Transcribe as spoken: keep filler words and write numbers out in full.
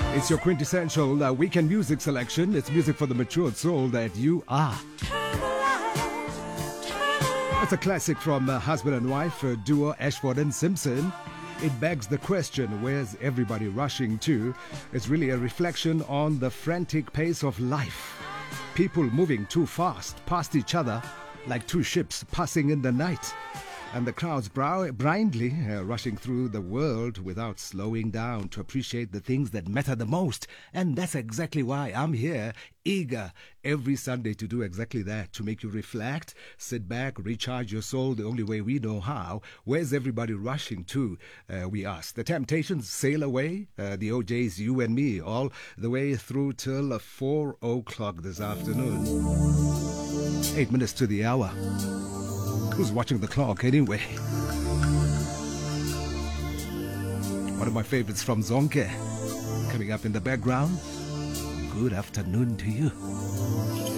It's your quintessential uh, weekend music selection. It's music for the matured soul that you are. It's a classic from uh, husband and wife uh, duo Ashford and Simpson. It begs the question, where's everybody rushing to? It's really a reflection on the frantic pace of life. People moving too fast past each other like two ships passing in the night. And the crowds brow- blindly uh, rushing through the world without slowing down to appreciate the things that matter the most. And that's exactly why I'm here, eager every Sunday to do exactly that, to make you reflect, sit back, recharge your soul the only way we know how. Where's everybody rushing to, uh, we ask. The Temptations sail away, uh, the O Js, you and me, all the way through till uh, four o'clock this afternoon. Eight minutes to the hour. Who's watching the clock anyway? One of my favorites from Zonke coming up in the background. Good afternoon to you.